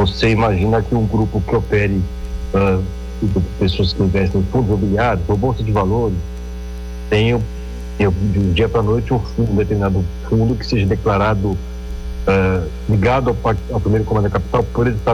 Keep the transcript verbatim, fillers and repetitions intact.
você imagina que um grupo que opere uh, pessoas que investem em fundos imobiliários ou bolsa de valores tenha de um dia para a noite um fundo, um determinado fundo que seja declarado uh, ligado ao, ao primeiro comando da capital por ele estar